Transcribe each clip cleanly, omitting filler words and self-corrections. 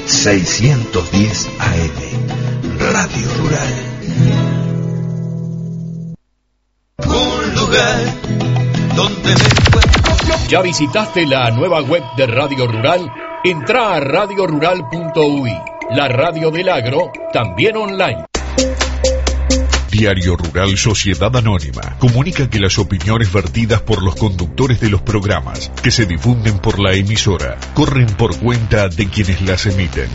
610 AM, Radio Rural. Un lugar donde me encuentro. ¿Ya visitaste la nueva web de Radio Rural? Entrá a radiorural.uy, la radio del agro, también online. Diario Rural Sociedad Anónima comunica que las opiniones vertidas por los conductores de los programas que se difunden por la emisora corren por cuenta de quienes las emiten.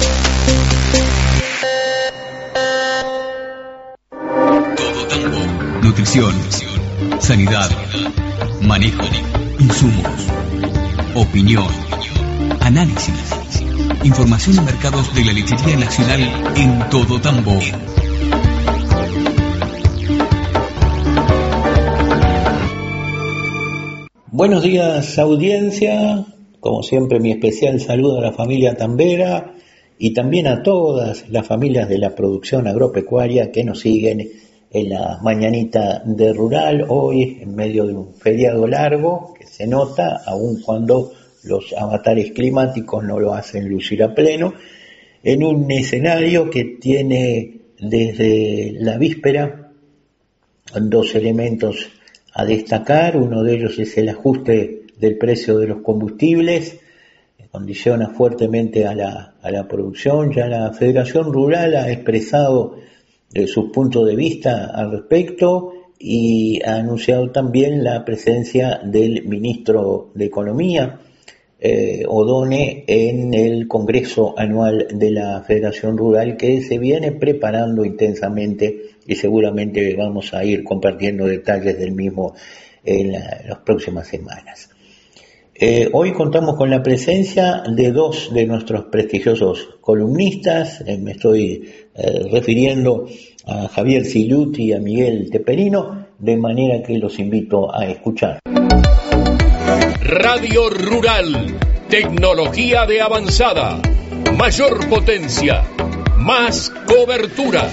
Todo Tambo. Nutrición, sanidad, manejo, insumos, opinión, análisis, información de mercados de la lechería nacional en Todo Tambo. Buenos días, audiencia. Como siempre, mi especial saludo a la familia Tambera y también a todas las familias de la producción agropecuaria que nos siguen en la mañanita de Rural, hoy en medio de un feriado largo que se nota, aun cuando los avatares climáticos no lo hacen lucir a pleno, en un escenario que tiene desde la víspera dos elementos a destacar. Uno de ellos es el ajuste del precio de los combustibles, que condiciona fuertemente a la producción. Ya la Federación Rural ha expresado su punto de vista al respecto y ha anunciado también la presencia del ministro de Economía, Odone, en el Congreso Anual de la Federación Rural, que se viene preparando intensamente y seguramente vamos a ir compartiendo detalles del mismo en las próximas semanas. Hoy contamos con la presencia de dos de nuestros prestigiosos columnistas. Me estoy refiriendo a Javier Silluti y a Miguel Teperino, de manera que los invito a escuchar. Radio Rural, tecnología de avanzada, mayor potencia, más cobertura.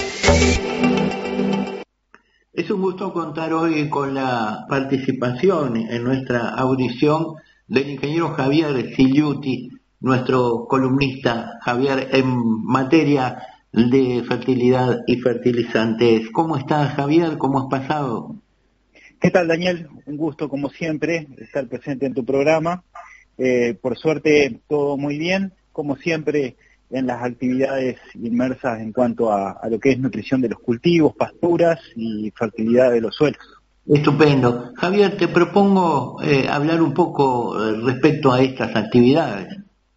Es un gusto contar hoy con la participación en nuestra audición del ingeniero Javier Silluti, nuestro columnista. Javier, en materia de fertilidad y fertilizantes. ¿Cómo estás, Javier? ¿Cómo has pasado? ¿Qué tal, Daniel? Un gusto, como siempre, estar presente en tu programa. Por suerte, todo muy bien, como siempre, en las actividades inmersas en cuanto a lo que es nutrición de los cultivos, pasturas y fertilidad de los suelos. Estupendo. Javier, te propongo hablar un poco respecto a estas actividades.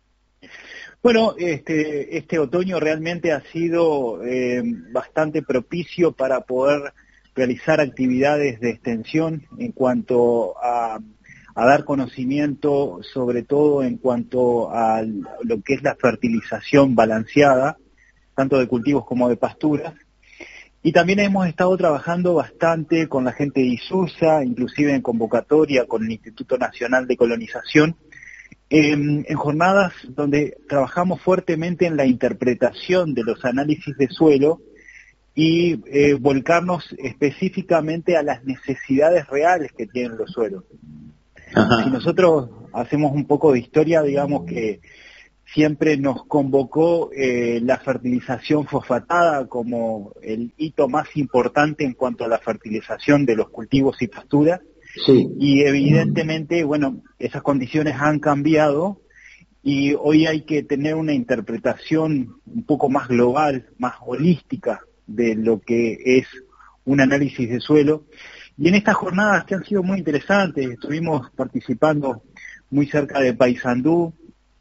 Bueno, este otoño realmente ha sido bastante propicio para poder realizar actividades de extensión en cuanto a dar conocimiento, sobre todo en cuanto a lo que es la fertilización balanceada, tanto de cultivos como de pasturas. Y también hemos estado trabajando bastante con la gente de ISURSA, inclusive en convocatoria con el Instituto Nacional de Colonización, en jornadas donde trabajamos fuertemente en la interpretación de los análisis de suelo y volcarnos específicamente a las necesidades reales que tienen los suelos. Ajá. Si nosotros hacemos un poco de historia, digamos que siempre nos convocó la fertilización fosfatada como el hito más importante en cuanto a la fertilización de los cultivos y pasturas. Sí. Y evidentemente, bueno, esas condiciones han cambiado y hoy hay que tener una interpretación un poco más global, más holística de lo que es un análisis de suelo. Y en estas jornadas que han sido muy interesantes, estuvimos participando muy cerca de Paysandú,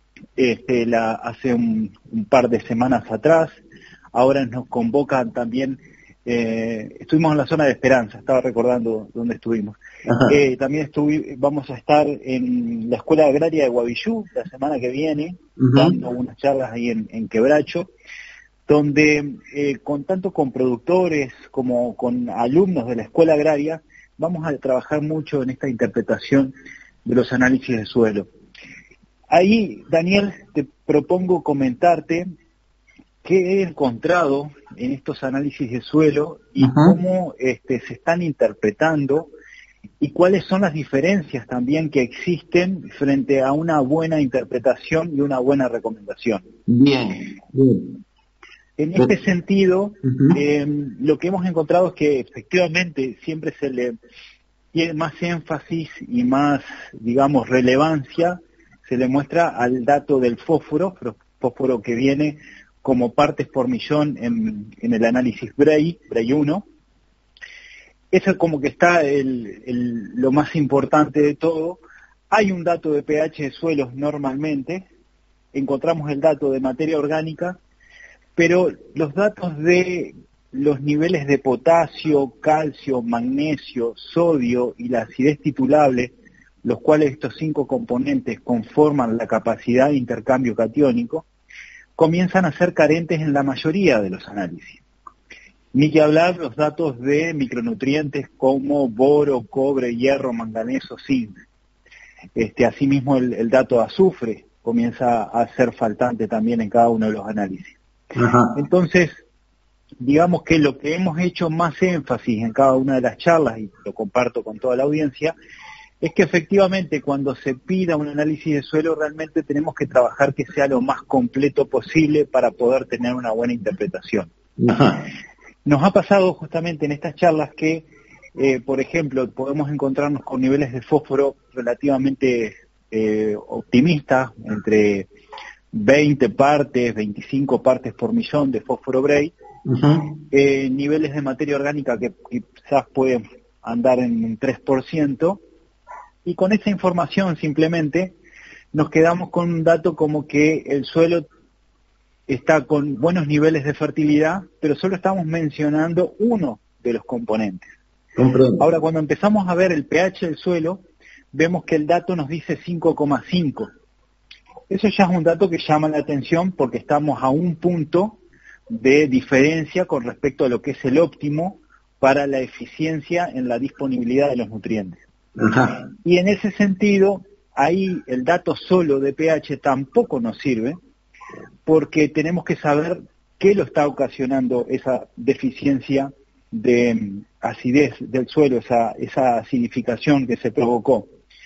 hace un par de semanas atrás. Ahora nos convocan también, estuvimos en la zona de Esperanza, estaba recordando dónde estuvimos. También vamos a estar en la Escuela Agraria de Guavillú la semana que viene, dando unas charlas ahí en Quebracho, donde tanto con productores como con alumnos de la Escuela Agraria vamos a trabajar mucho en esta interpretación de los análisis de suelo. Ahí, Daniel, te propongo comentarte qué he encontrado en estos análisis de suelo y cómo se están interpretando y cuáles son las diferencias también que existen frente a una buena interpretación y una buena recomendación. Bien. En este sentido, lo que hemos encontrado es que efectivamente siempre se le tiene más énfasis y más, digamos, relevancia, se le muestra al dato del fósforo que viene como partes por millón en el análisis Bray 1. Eso es como que está lo más importante de todo. Hay un dato de pH de suelos normalmente, encontramos el dato de materia orgánica, pero los datos de los niveles de potasio, calcio, magnesio, sodio y la acidez titulable, los cuales estos 5 componentes conforman la capacidad de intercambio catiónico, comienzan a ser carentes en la mayoría de los análisis. Ni que hablar los datos de micronutrientes como boro, cobre, hierro, manganeso, zinc. Asimismo el dato de azufre comienza a ser faltante también en cada uno de los análisis. Ajá. Entonces, digamos que lo que hemos hecho más énfasis en cada una de las charlas, y lo comparto con toda la audiencia, es que efectivamente cuando se pida un análisis de suelo realmente tenemos que trabajar que sea lo más completo posible para poder tener una buena interpretación. Ajá. Nos ha pasado justamente en estas charlas que, por ejemplo, podemos encontrarnos con niveles de fósforo relativamente optimistas, entre 20 partes, 25 partes por millón de fósforo Bray, niveles de materia orgánica que quizás pueden andar en un 3%, y con esa información simplemente nos quedamos con un dato como que el suelo está con buenos niveles de fertilidad, pero solo estamos mencionando uno de los componentes. Comprendo. Ahora, cuando empezamos a ver el pH del suelo, vemos que el dato nos dice 5,5. Eso ya es un dato que llama la atención porque estamos a un punto de diferencia con respecto a lo que es el óptimo para la eficiencia en la disponibilidad de los nutrientes. Ajá. Y en ese sentido, ahí el dato solo de pH tampoco nos sirve, porque tenemos que saber qué lo está ocasionando esa deficiencia de acidez del suelo, esa acidificación que se provocó.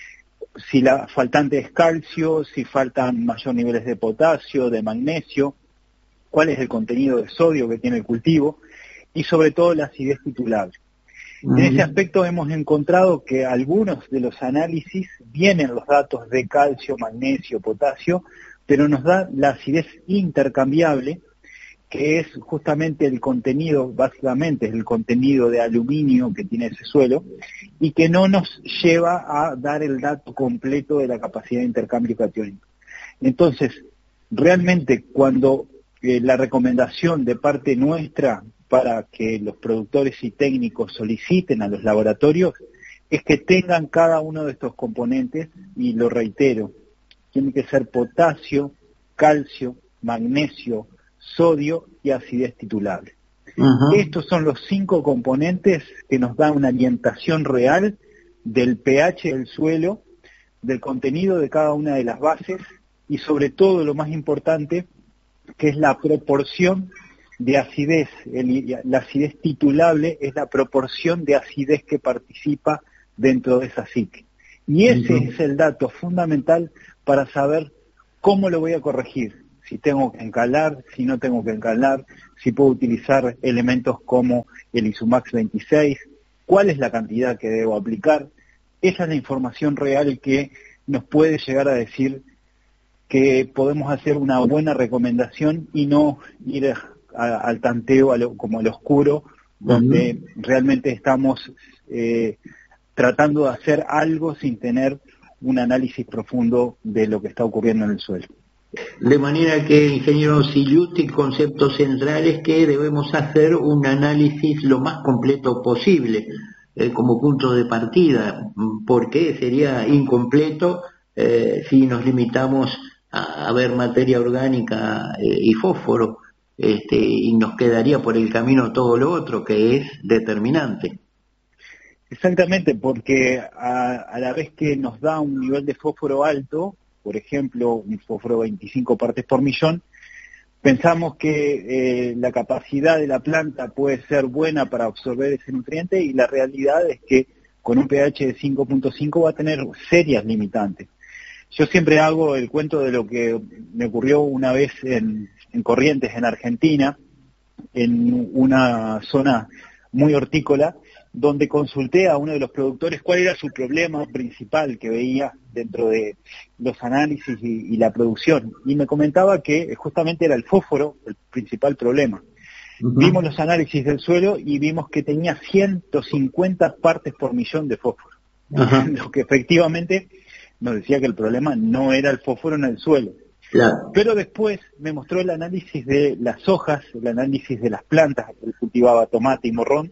Si la faltante es calcio, si faltan mayor niveles de potasio, de magnesio, cuál es el contenido de sodio que tiene el cultivo, y sobre todo la acidez titulable. En ese aspecto hemos encontrado que algunos de los análisis vienen los datos de calcio, magnesio, potasio, pero nos da la acidez intercambiable, que es justamente el contenido, básicamente es el contenido de aluminio que tiene ese suelo, y que no nos lleva a dar el dato completo de la capacidad de intercambio catiónico. Entonces, realmente cuando la recomendación de parte nuestra para que los productores y técnicos soliciten a los laboratorios es que tengan cada uno de estos componentes, y lo reitero, tiene que ser potasio, calcio, magnesio, sodio y acidez titulable. Estos son los 5 componentes que nos dan una orientación real del pH del suelo, del contenido de cada una de las bases y sobre todo lo más importante, que es la proporción de acidez. La acidez titulable es la proporción de acidez que participa dentro de esa psique. Y ese es el dato fundamental para saber cómo lo voy a corregir. Si tengo que encalar, si no tengo que encalar, si puedo utilizar elementos como el Isumax 26, cuál es la cantidad que debo aplicar. Esa es la información real que nos puede llegar a decir que podemos hacer una buena recomendación y no ir al tanteo, como al oscuro, donde realmente estamos tratando de hacer algo sin tener un análisis profundo de lo que está ocurriendo en el suelo. De manera que, ingeniero Silluti, el concepto central es que debemos hacer un análisis lo más completo posible como punto de partida, porque sería incompleto si nos limitamos a ver materia orgánica y fósforo, y nos quedaría por el camino todo lo otro, que es determinante. Exactamente, porque a la vez que nos da un nivel de fósforo alto, por ejemplo, un fósforo 25 partes por millón, pensamos que la capacidad de la planta puede ser buena para absorber ese nutriente, y la realidad es que con un pH de 5.5 va a tener serias limitantes. Yo siempre hago el cuento de lo que me ocurrió una vez en Corrientes, en Argentina, en una zona muy hortícola, donde consulté a uno de los productores cuál era su problema principal que veía dentro de los análisis y la producción. Y me comentaba que justamente era el fósforo el principal problema. Uh-huh. Vimos los análisis del suelo y vimos que tenía 150 partes por millón de fósforo. Uh-huh. Lo que efectivamente nos decía que el problema no era el fósforo en el suelo. Claro. Pero después me mostró el análisis de las hojas, el análisis de las plantas, él cultivaba tomate y morrón,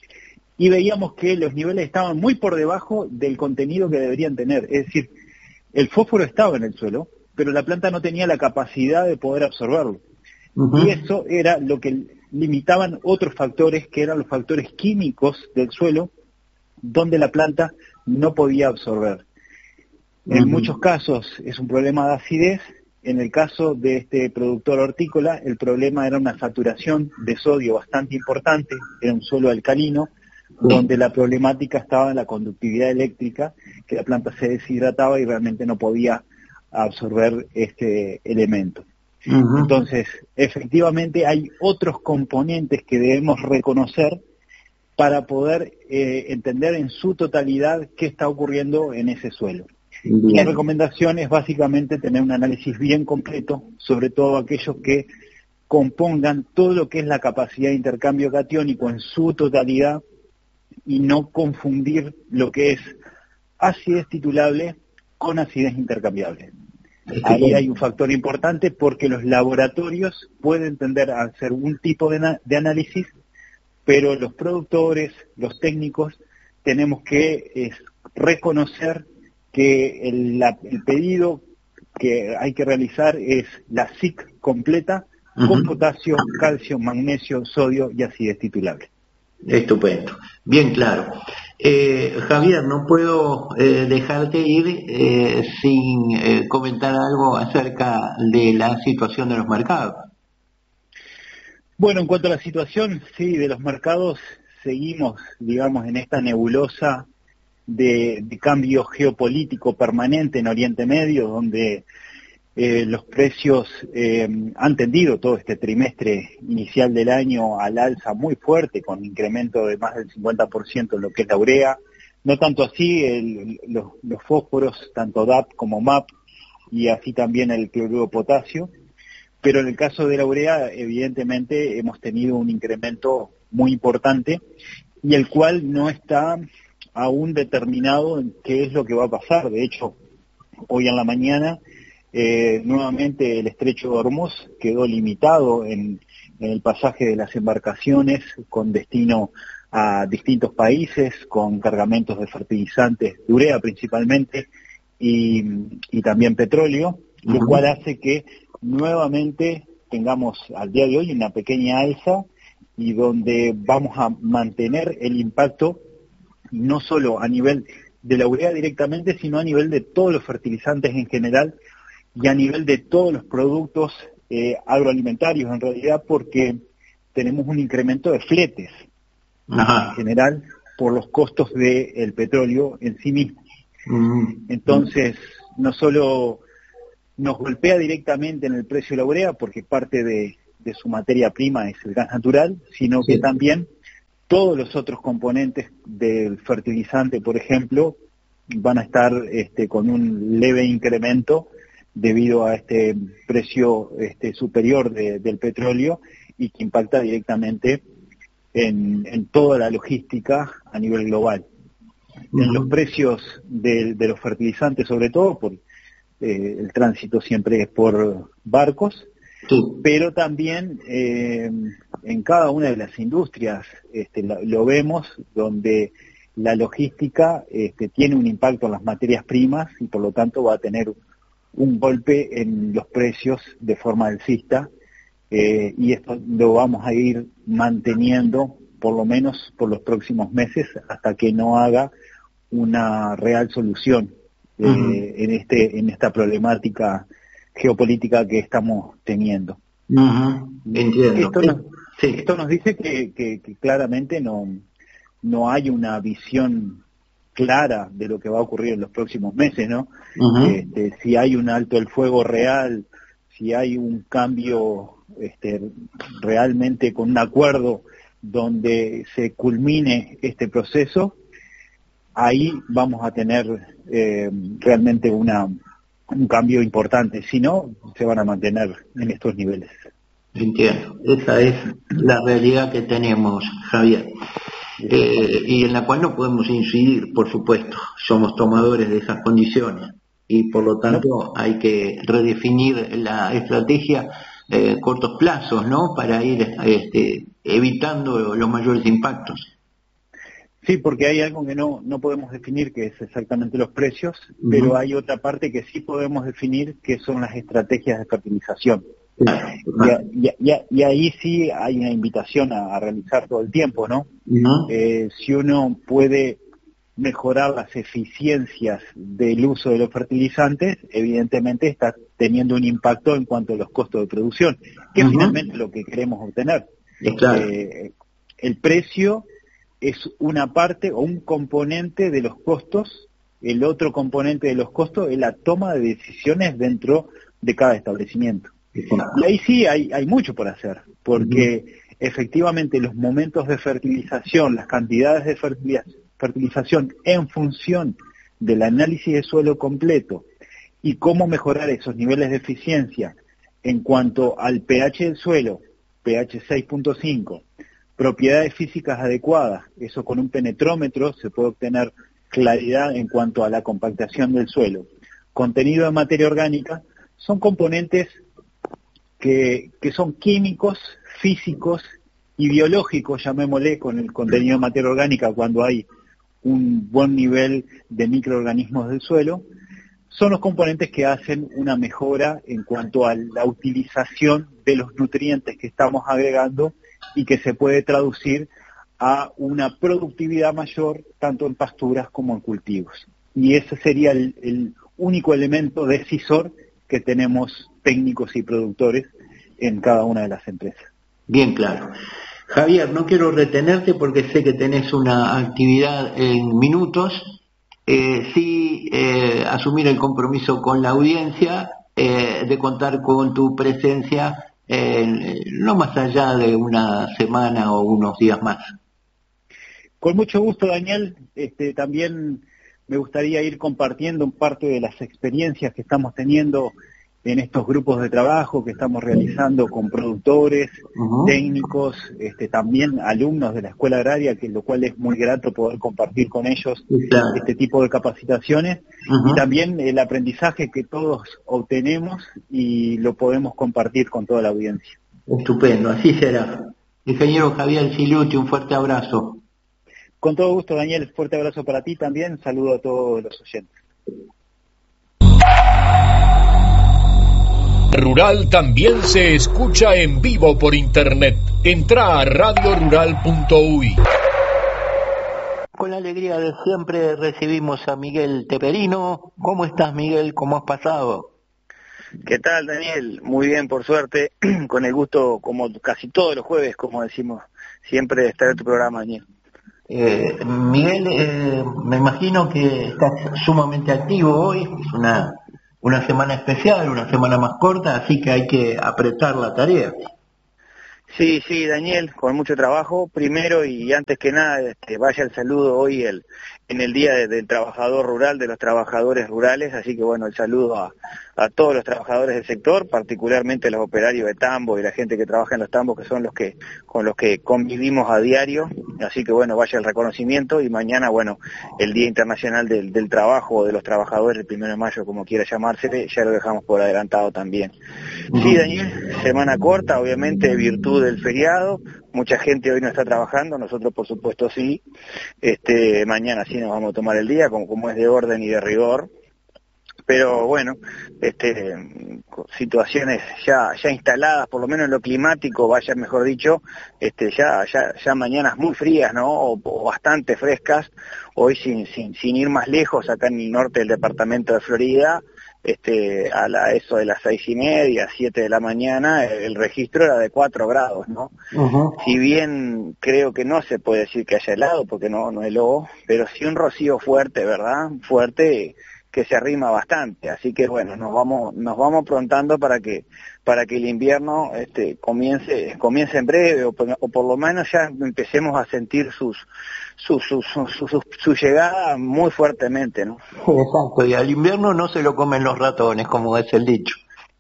y veíamos que los niveles estaban muy por debajo del contenido que deberían tener. Es decir, el fósforo estaba en el suelo, pero la planta no tenía la capacidad de poder absorberlo. Uh-huh. Y eso era lo que limitaban otros factores, que eran los factores químicos del suelo, donde la planta no podía absorber. Uh-huh. En muchos casos es un problema de acidez. En el caso de este productor hortícola, el problema era una saturación de sodio bastante importante, era un suelo alcalino, donde la problemática estaba en la conductividad eléctrica, que la planta se deshidrataba y realmente no podía absorber este elemento. Uh-huh. Entonces, efectivamente hay otros componentes que debemos reconocer para poder entender en su totalidad qué está ocurriendo en ese suelo. Bien. La recomendación es básicamente tener un análisis bien completo, sobre todo aquellos que compongan todo lo que es la capacidad de intercambio catiónico en su totalidad, y no confundir lo que es acidez titulable con acidez intercambiable. Ahí hay un factor importante porque los laboratorios pueden tender a hacer un tipo de análisis, pero los productores, los técnicos, tenemos que reconocer que el pedido que hay que realizar es la SIC completa, uh-huh, con potasio, calcio, magnesio, sodio y acidez titulable. Estupendo, bien claro. Javier, no puedo dejarte ir sin comentar algo acerca de la situación de los mercados. Bueno, en cuanto a la situación, sí, de los mercados, seguimos, digamos, en esta nebulosa de cambio geopolítico permanente en Oriente Medio, donde los precios han tendido todo este trimestre inicial del año al alza muy fuerte, con incremento de más del 50% en lo que es la urea, no tanto así los fósforos, tanto DAP como MAP, y así también el cloruro de potasio, pero en el caso de la urea evidentemente hemos tenido un incremento muy importante y el cual no está aún determinado en qué es lo que va a pasar. De hecho, hoy en la mañana nuevamente el estrecho de Hormuz quedó limitado en el pasaje de las embarcaciones con destino a distintos países, con cargamentos de fertilizantes, de urea principalmente, y también petróleo, uh-huh, lo cual hace que nuevamente tengamos al día de hoy una pequeña alza y donde vamos a mantener el impacto no solo a nivel de la urea directamente, sino a nivel de todos los fertilizantes en general y a nivel de todos los productos agroalimentarios en realidad, porque tenemos un incremento de fletes, ajá, en general por los costos del petróleo en sí mismo. Entonces, no solo nos golpea directamente en el precio de la urea, porque parte de su materia prima es el gas natural, sino sí, que también todos los otros componentes del fertilizante, por ejemplo, van a estar con un leve incremento debido a este precio superior del petróleo y que impacta directamente en toda la logística a nivel global. Uh-huh. En los precios de los fertilizantes, sobre todo, por el tránsito siempre es por barcos, sí, pero también en cada una de las industrias lo vemos, donde la logística tiene un impacto en las materias primas y por lo tanto va a tener un golpe en los precios de forma alcista, y esto lo vamos a ir manteniendo por lo menos por los próximos meses hasta que no haga una real solución uh-huh, en esta problemática geopolítica que estamos teniendo. Uh-huh. Entiendo. Esto nos dice que claramente no hay una visión clara de lo que va a ocurrir en los próximos meses, ¿no? Ujú. Si hay un alto el fuego real, si hay un cambio realmente con un acuerdo donde se culmine este proceso, ahí vamos a tener realmente un cambio importante. Si no, se van a mantener en estos niveles. Entiendo, esa es la realidad que tenemos, Javier, y en la cual no podemos incidir, por supuesto, somos tomadores de esas condiciones y por lo tanto hay que redefinir la estrategia cortos plazos, ¿no? Para ir evitando los mayores impactos. Sí, porque hay algo que no podemos definir, que es exactamente los precios, Ujú. pero hay otra parte que sí podemos definir, que son las estrategias de fertilización. Claro. Y ahí sí hay una invitación a realizar todo el tiempo, ¿no? Ujú. Si uno puede mejorar las eficiencias del uso de los fertilizantes, evidentemente está teniendo un impacto en cuanto a los costos de producción, que es Ujú. finalmente lo que queremos obtener. Claro. El precio es una parte o un componente de los costos. El otro componente de los costos es la toma de decisiones dentro de cada establecimiento. Y ahí sí hay mucho por hacer, porque efectivamente los momentos de fertilización, las cantidades de fertilización en función del análisis de suelo completo y cómo mejorar esos niveles de eficiencia en cuanto al pH del suelo, pH 6.5, propiedades físicas adecuadas, eso con un penetrómetro se puede obtener claridad en cuanto a la compactación del suelo, contenido de materia orgánica, son componentes que son químicos, físicos y biológicos, llamémosle, con el contenido de materia orgánica cuando hay un buen nivel de microorganismos del suelo, son los componentes que hacen una mejora en cuanto a la utilización de los nutrientes que estamos agregando y que se puede traducir a una productividad mayor tanto en pasturas como en cultivos. Y ese sería el único elemento decisor que tenemos técnicos y productores en cada una de las empresas. Bien claro. Javier, no quiero retenerte porque sé que tenés una actividad en minutos. Sí, asumir el compromiso con la audiencia de contar con tu presencia no más allá de una semana o unos días más. Con mucho gusto, Daniel. También me gustaría ir compartiendo parte de las experiencias que estamos teniendo en estos grupos de trabajo que estamos realizando con productores, técnicos, también alumnos de la escuela agraria, que lo cual es muy grato poder compartir con ellos este tipo de capacitaciones, y también el aprendizaje que todos obtenemos y lo podemos compartir con toda la audiencia. Estupendo, así será. Ingeniero Javier Silucci, un fuerte abrazo. Con todo gusto, Daniel, fuerte abrazo para ti también, saludo a todos los oyentes. Rural también se escucha en vivo por internet. Entra a radiorural.uy. Con la alegría de siempre recibimos a Miguel Teperino. ¿Cómo estás, Miguel? ¿Cómo has pasado? ¿Qué tal, Daniel? Muy bien, por suerte, con el gusto, como casi todos los jueves, como decimos siempre, de estar en tu programa, Daniel. Miguel, me imagino que estás sumamente activo hoy, es una semana especial, una semana más corta, así que hay que apretar la tarea. Sí, Daniel, con mucho trabajo. Primero y antes que nada, vaya el saludo hoy en el Día del Trabajador Rural, de los trabajadores rurales, así que bueno, el saludo a todos los trabajadores del sector, particularmente los operarios de tambo y la gente que trabaja en los tambos, que son con los que convivimos a diario, así que bueno, vaya el reconocimiento, y mañana, bueno, el Día Internacional del Trabajo o de los Trabajadores, el 1 de mayo, como quiera llamársele, ya lo dejamos por adelantado también. Sí, Daniel, semana corta, obviamente, virtud del feriado, mucha gente hoy no está trabajando, nosotros por supuesto sí, mañana sí nos vamos a tomar el día, como es de orden y de rigor, pero bueno, situaciones ya instaladas, por lo menos en lo climático, vaya mejor dicho, ya mañanas muy frías, ¿no? O bastante frescas, hoy sin ir más lejos, acá en el norte del departamento de Florida, eso de las 6:30, 7 de la mañana, el registro era de 4 grados, ¿no? Uh-huh. Si bien creo que no se puede decir que haya helado, porque no heló, pero sí un rocío fuerte, ¿verdad? Fuerte, que se arrima bastante. Así que bueno, nos vamos prontando para que el invierno comience en breve, o por lo menos ya empecemos a sentir su llegada muy fuertemente, ¿no? Exacto, y al invierno no se lo comen los ratones, como es el dicho.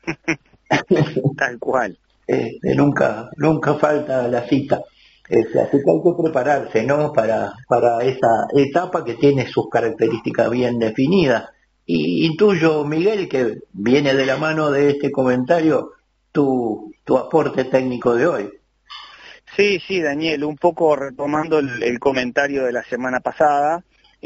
Tal cual. Nunca falta la cita. Así que hay que prepararse, ¿no? Para esa etapa que tiene sus características bien definidas. Y intuyo, Miguel, que viene de la mano de este comentario tu aporte técnico de hoy. Sí, Daniel, un poco retomando el comentario de la semana pasada,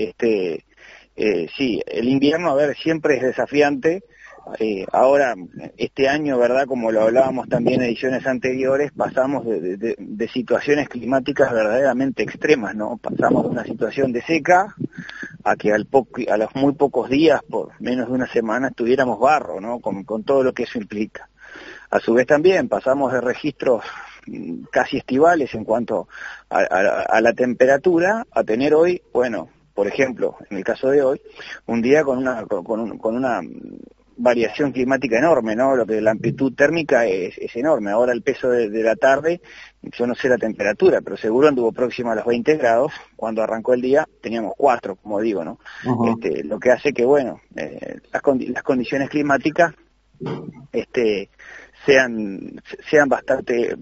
sí, el invierno, a ver, siempre es desafiante. Ahora, este año, ¿verdad?, como lo hablábamos también en ediciones anteriores, pasamos de situaciones climáticas verdaderamente extremas, ¿no? Pasamos de una situación de seca a que a los muy pocos días, por menos de una semana, tuviéramos barro, ¿no? Con todo lo que eso implica. A su vez también pasamos de registros casi estivales en cuanto a la temperatura, a tener hoy, bueno, por ejemplo, en el caso de hoy, un día con una variación climática enorme, ¿no? Lo que la amplitud térmica es enorme. Ahora el peso de la tarde, yo no sé la temperatura, pero seguro anduvo próximo a los 20 grados. Cuando arrancó el día teníamos 4, como digo, ¿no? Uh-huh. Lo que hace que, bueno, las condiciones climáticas sean bastante,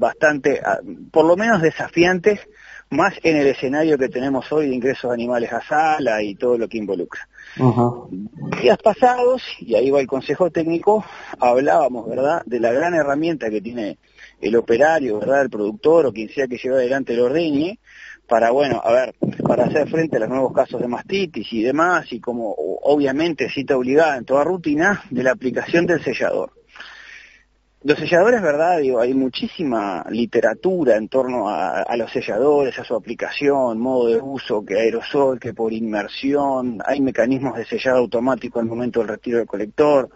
por lo menos desafiantes, más en el escenario que tenemos hoy de ingresos de animales a sala y todo lo que involucra. Uh-huh. Días pasados, y ahí va el consejo técnico, hablábamos, ¿verdad?, de la gran herramienta que tiene el operario, ¿verdad?, el productor o quien sea que lleve adelante el ordeñe, para hacer frente a los nuevos casos de mastitis y demás, y como obviamente cita obligada en toda rutina, de la aplicación del sellador. Los selladores, ¿verdad? Hay muchísima literatura en torno a los selladores, a su aplicación, modo de uso, que aerosol, que por inmersión, hay mecanismos de sellado automático al momento del retiro del colector,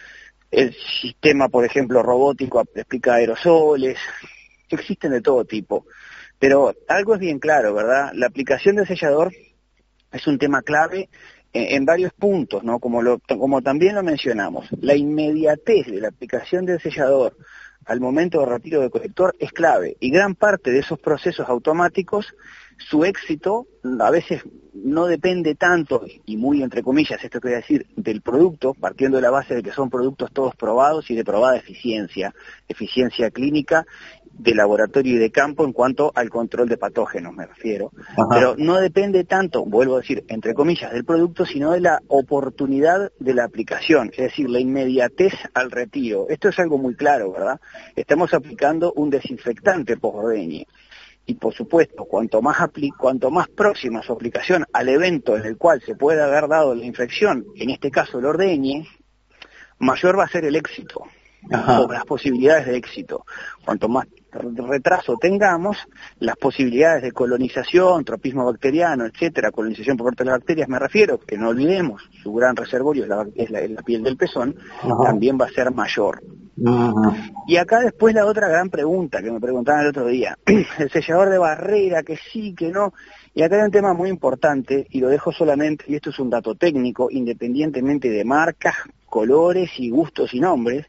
el sistema, por ejemplo, robótico aplica aerosoles, existen de todo tipo, pero algo es bien claro, ¿verdad? La aplicación del sellador es un tema clave en varios puntos, ¿no? Como también lo mencionamos, la inmediatez de la aplicación del sellador al momento de retiro del colector es clave, y gran parte de esos procesos automáticos, su éxito a veces no depende tanto, y muy entre comillas, esto que voy a decir, del producto, partiendo de la base de que son productos todos probados y de probada eficiencia clínica, de laboratorio y de campo en cuanto al control de patógenos, me refiero. Ajá. Pero no depende tanto, vuelvo a decir, entre comillas, del producto, sino de la oportunidad de la aplicación, es decir, la inmediatez al retiro. Esto es algo muy claro, ¿verdad? Estamos aplicando un desinfectante post-ordeñe. Y por supuesto, cuanto más próxima su aplicación al evento en el cual se puede haber dado la infección, en este caso el ordeñe, mayor va a ser el éxito. Ajá. O las posibilidades de éxito. Cuanto más retraso tengamos, las posibilidades de colonización, tropismo bacteriano, etcétera, colonización por parte de las bacterias, me refiero, que no olvidemos, su gran reservorio es la piel del pezón, ajá, también va a ser mayor. Ajá. Y acá después la otra gran pregunta que me preguntaban el otro día, el sellador de barrera, que sí, que no, y acá hay un tema muy importante, y lo dejo solamente, y esto es un dato técnico, independientemente de marcas, colores y gustos y nombres.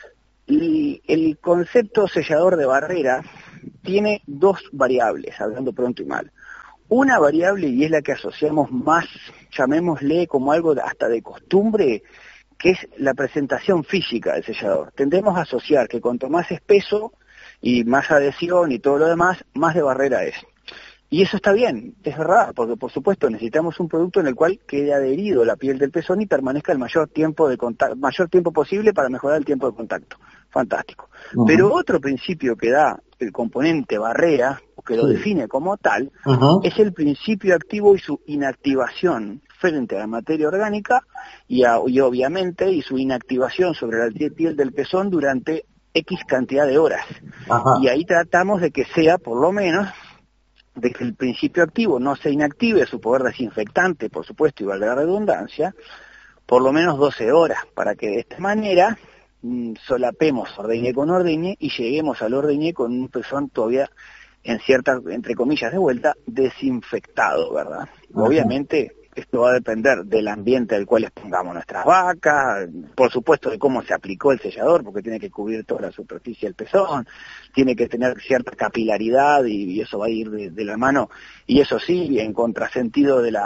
Y el concepto sellador de barrera tiene dos variables, hablando pronto y mal. Una variable, y es la que asociamos más, llamémosle como algo hasta de costumbre, que es la presentación física del sellador. Tendemos a asociar que cuanto más espeso y más adhesión y todo lo demás, más de barrera es. Y eso está bien, es verdad, porque por supuesto necesitamos un producto en el cual quede adherido la piel del pezón y permanezca el mayor tiempo posible para mejorar el tiempo de contacto. Fantástico. Uh-huh. Pero otro principio que da el componente barrera, o que lo define como tal, uh-huh, es el principio activo y su inactivación frente a la materia orgánica y obviamente y su inactivación sobre la piel del pezón durante X cantidad de horas. Uh-huh. Y ahí tratamos de que sea por lo menos de que el principio activo no se inactive su poder desinfectante, por supuesto, y valga la redundancia, por lo menos 12 horas, para que de esta manera solapemos ordeñe con ordeñe y lleguemos al ordeñe con un pezón todavía en cierta, entre comillas de vuelta, desinfectado, ¿verdad? Obviamente esto va a depender del ambiente al cual expongamos nuestras vacas, por supuesto de cómo se aplicó el sellador, porque tiene que cubrir toda la superficie del pezón, tiene que tener cierta capilaridad y eso va a ir de la mano, y eso sí, en contrasentido de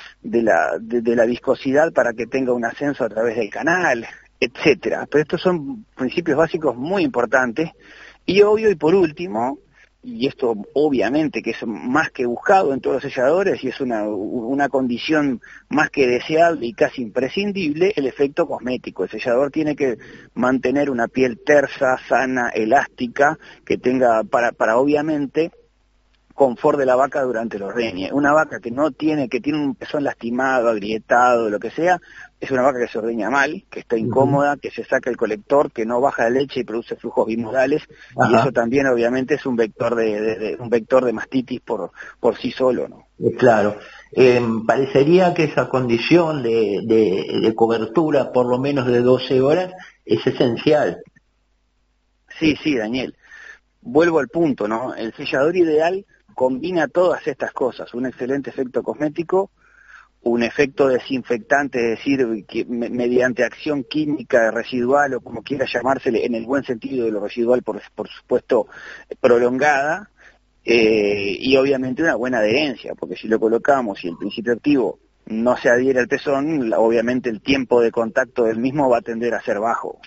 la viscosidad para que tenga un ascenso a través del canal, etcétera. Pero estos son principios básicos muy importantes, y obvio, y por último, y esto obviamente que es más que buscado en todos los selladores y es una condición más que deseable y casi imprescindible, el efecto cosmético. El sellador tiene que mantener una piel tersa, sana, elástica, que tenga para obviamente confort de la vaca durante el ordeñe. Una vaca que tiene un pezón lastimado, agrietado, lo que sea, es una vaca que se ordeña mal, que está incómoda, que se saca el colector, que no baja la leche y produce flujos bimodales, y eso también obviamente es un vector de mastitis por sí solo, ¿no? Claro. Parecería que esa condición de cobertura por lo menos de 12 horas es esencial. Sí, Daniel. Vuelvo al punto, ¿no? El sellador ideal combina todas estas cosas, un excelente efecto cosmético, un efecto desinfectante, es decir, que mediante acción química residual o como quiera llamársele, en el buen sentido de lo residual, por supuesto, prolongada, y obviamente una buena adherencia, porque si lo colocamos y el principio activo no se adhiere al pezón, obviamente el tiempo de contacto del mismo va a tender a ser bajo.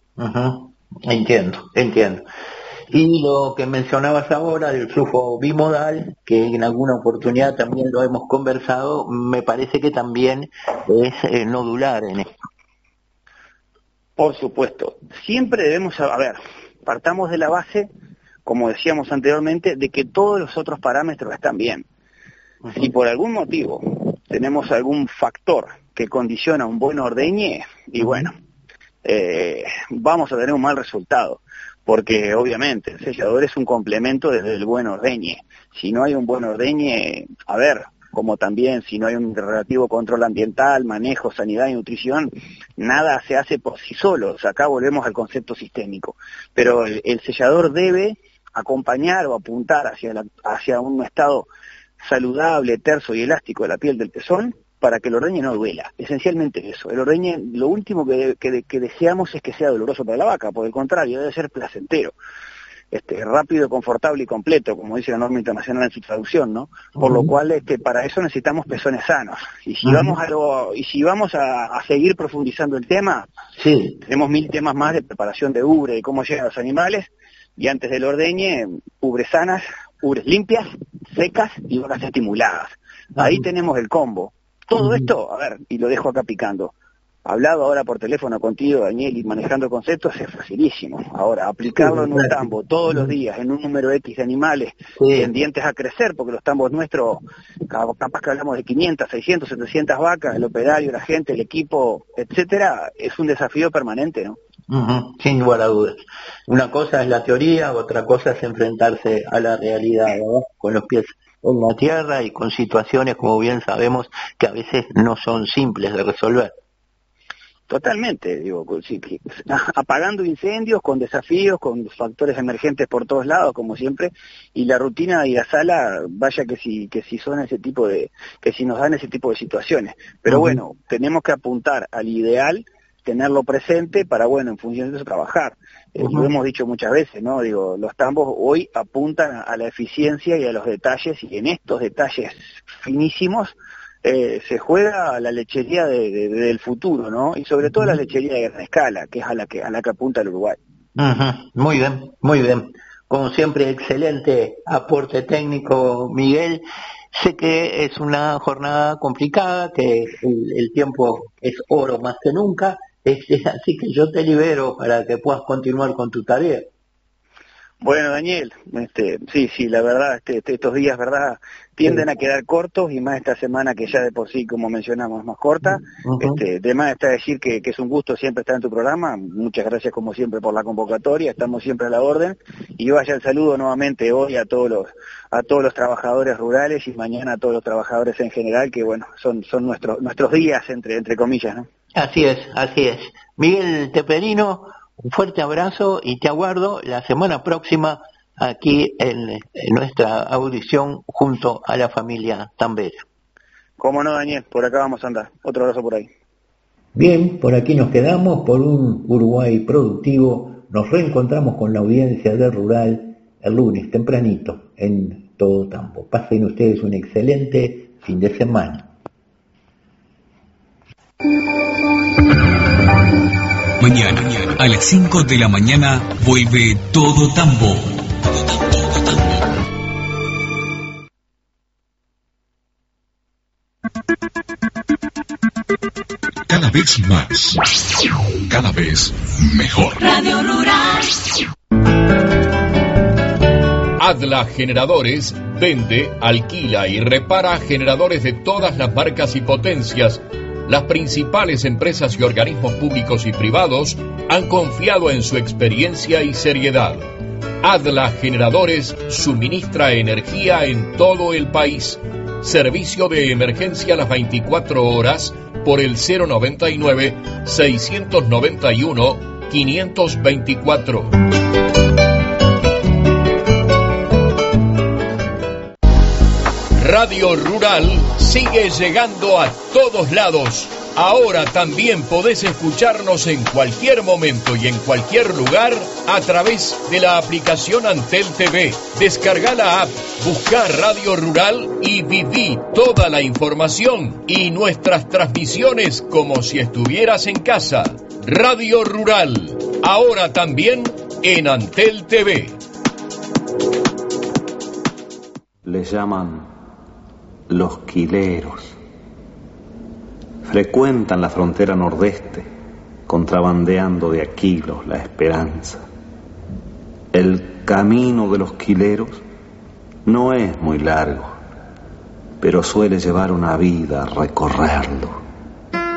Entiendo. Y lo que mencionabas ahora del flujo bimodal, que en alguna oportunidad también lo hemos conversado, me parece que también es nodular en esto. Por supuesto, siempre debemos, partamos de la base, como decíamos anteriormente, de que todos los otros parámetros están bien. Si por algún motivo tenemos algún factor que condiciona un buen ordeñe, y bueno, vamos a tener un mal resultado. Porque obviamente el sellador es un complemento desde el buen ordeñe. Si no hay un buen ordeñe, como también si no hay un relativo control ambiental, manejo, sanidad y nutrición, nada se hace por sí solo. O sea, acá volvemos al concepto sistémico. Pero el sellador debe acompañar o apuntar hacia un estado saludable, terso y elástico de la piel del pezón, para que el ordeñe no duela. Esencialmente eso. El ordeñe, lo último que deseamos es que sea doloroso para la vaca, por el contrario, debe ser placentero, rápido, confortable y completo, como dice la norma internacional en su traducción, ¿no? Por lo cual, para eso necesitamos pezones sanos. Y si vamos a seguir profundizando el tema, tenemos 1000 temas más de preparación de ubre, de cómo llegan los animales, y antes del ordeñe, ubres sanas, ubres limpias, secas y vacas estimuladas. Ahí tenemos el combo. Todo esto, y lo dejo acá picando, hablado ahora por teléfono contigo, Daniel, y manejando conceptos es facilísimo. Ahora, aplicarlo en un tambo todos los días, en un número X de animales tendientes a crecer, porque los tambos nuestros, capaz que hablamos de 500, 600, 700 vacas, el operario, la gente, el equipo, etcétera, es un desafío permanente, ¿no? Sin lugar a dudas. Una cosa es la teoría, otra cosa es enfrentarse a la realidad, ¿verdad? Con los pies en la tierra y con situaciones, como bien sabemos, que a veces no son simples de resolver. Totalmente, apagando incendios, con desafíos, con factores emergentes por todos lados, como siempre, y la rutina y la sala, vaya que si son que si nos dan ese tipo de situaciones. Pero bueno, tenemos que apuntar al ideal, tenerlo presente para, en función de eso trabajar. Lo hemos dicho muchas veces, ¿no? Los tambos hoy apuntan a la eficiencia y a los detalles, y en estos detalles finísimos se juega la lechería del futuro, ¿no? Y sobre todo la lechería de gran escala, que es a la que apunta el Uruguay. Muy bien. Como siempre, excelente aporte técnico, Miguel. Sé que es una jornada complicada, que el tiempo es oro más que nunca, así que yo te libero para que puedas continuar con tu tarea. Bueno, Daniel, sí, la verdad, estos días, verdad, tienden a quedar cortos, y más esta semana que ya de por sí, como mencionamos, es más corta. De más está decir que es un gusto siempre estar en tu programa. Muchas gracias como siempre por la convocatoria, estamos siempre a la orden, y vaya el saludo nuevamente hoy a todos los trabajadores rurales, y mañana a todos los trabajadores en general, que son nuestros días entre comillas, ¿no? Así es. Miguel Teperino, un fuerte abrazo y te aguardo la semana próxima aquí en nuestra audición junto a la familia Tambera. Cómo no, Daniel, por acá vamos a andar. Otro abrazo por ahí. Bien, por aquí nos quedamos por un Uruguay productivo. Nos reencontramos con la audiencia de Rural el lunes tempranito en Todo Tambo. Pasen ustedes un excelente fin de semana. Mañana a las 5 de la mañana vuelve Todo Tambo. Cada vez más, cada vez mejor. Radio Rural. Adla Generadores vende, alquila y repara generadores de todas las marcas y potencias. Las principales empresas y organismos públicos y privados han confiado en su experiencia y seriedad. Adla Generadores suministra energía en todo el país. Servicio de emergencia a las 24 horas por el 091-691-524. Radio Rural sigue llegando a todos lados. Ahora también podés escucharnos en cualquier momento y en cualquier lugar a través de la aplicación Antel TV. Descarga la app, busca Radio Rural y viví toda la información y nuestras transmisiones como si estuvieras en casa. Radio Rural, ahora también en Antel TV. Les llaman los quileros. Frecuentan la frontera nordeste, contrabandeando de a kilos la esperanza. El camino de los quileros no es muy largo, pero suele llevar una vida recorrerlo.